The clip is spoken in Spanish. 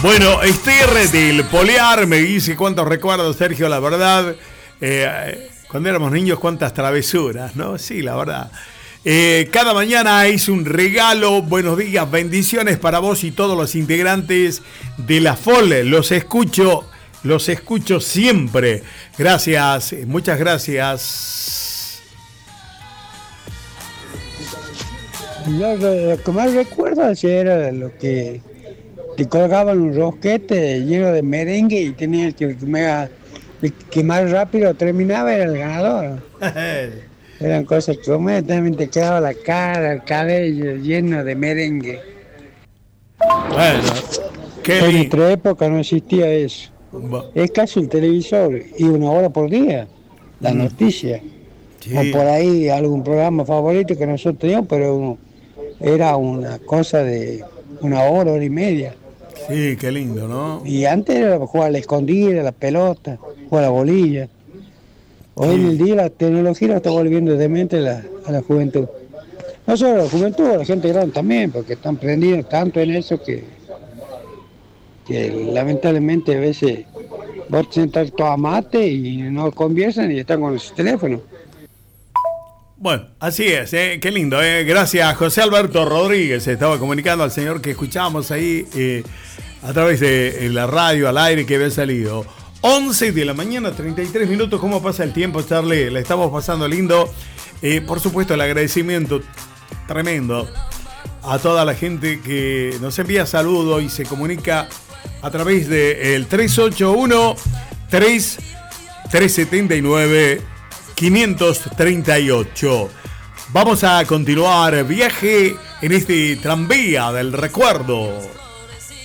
Bueno, Esther del Poliar me dice cuántos recuerdos, Sergio, la verdad. Cuando éramos niños, cuántas travesuras, ¿no? Sí, la verdad. Cada mañana es un regalo. Buenos días, bendiciones para vos y todos los integrantes de la FOL. Los escucho siempre. Gracias, muchas gracias. Yo lo que más recuerdo era lo que te colgaban un rosquete lleno de merengue y tenías que el que más rápido terminaba era el ganador. Eran cosas que te quedaba la cara, el cabello lleno de merengue. Bueno, en nuestra época no existía eso. Es casi el televisor y 1 hora por día, las noticias. Sí. O por ahí algún programa favorito que nosotros teníamos, pero era una cosa de 1 hora, 1 hora y media. Sí, qué lindo, ¿no? Y antes era jugar a la escondida, la pelota, jugar a la bolilla. Hoy en el día la tecnología la está volviendo demente a la juventud. No solo a la juventud, a la gente grande también, porque están prendidos tanto en eso que lamentablemente a veces vos te sentás todo a mate y no conversan y están con los teléfonos. Bueno, así es, qué lindo, gracias. José Alberto Rodríguez estaba comunicando al señor que escuchábamos ahí a través de la radio al aire que había salido. 11 de la mañana, 33 minutos. ¿Cómo pasa el tiempo, Charlie? La estamos pasando lindo. Por supuesto, el agradecimiento tremendo a toda la gente que nos envía saludos y se comunica a través del 381-379-538. Vamos a continuar viaje en este tranvía del recuerdo.